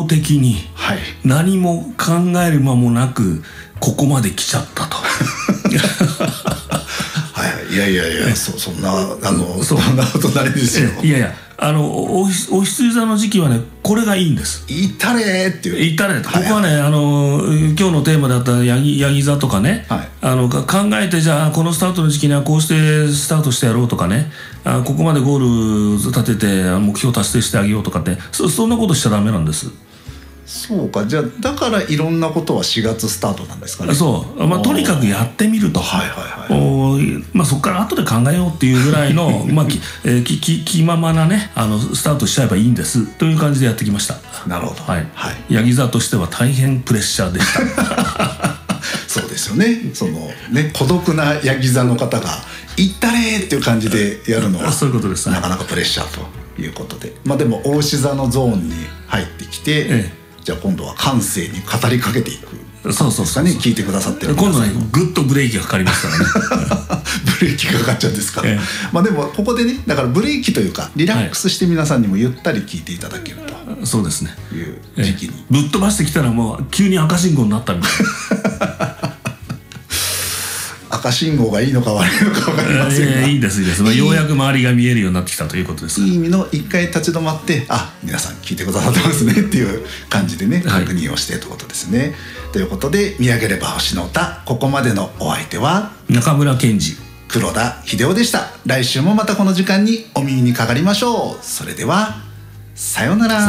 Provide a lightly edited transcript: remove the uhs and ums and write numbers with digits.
的にはい、 何も考える間もなくここまで来ちゃったとはい、いやいやいや、そんなそんなことないですよ。 いやいや、お羊座の時期はね、これがいいんです。 いったれーっていう、 いったれ、ここはね、今日のテーマだったヤギ座とかね、 はい、 考えて、じゃあこのスタートの時期にはこうしてスタートしてやろうとかね、ここまでゴール立てて目標達成してあげようとかって、そんなことしちゃダメなんです。 そうか、じゃあだからいろんなことは4月スタートなんですかね。 そう、とにかくやってみると、 はいはいはい、 そこから後で考えようっていうぐらいの気ままなね、スタートしちゃえばいいんですという感じでやってきました。 なるほど、 はいはい、 ヤギ座としては大変プレッシャーでしたそうですよね、孤独なヤギ座の方が「いったれ!」っていう感じでやるのはそういうことです、 なかなかプレッシャーということで、でも牡牛座のゾーンに入ってきて、じゃあ今度は感性に語りかけていく。そう聞いてくださってる今度ね、ぐっとブレーキがかかりますからねブレーキがかかっちゃうんですか。でもここでね、だからブレーキというかリラックスして皆さんにもゆったり聞いていただけると、 そうですね、 いう時期に、 ぶっ飛ばしてきたらもう急に赤信号になったみたいな赤信号がいいのか悪いのか分かりませんが、 いいです、ようやく周りが見えるようになってきたということです。 いい意味の一回立ち止まって、皆さん聞いてくださってますねっていう感じでね、確認をしてということですね。ということで、見上げれば星の歌、ここまでのお相手は中村健二、 黒田秀夫でした。来週もまたこの時間にお耳にかかりましょう。それではさようなら。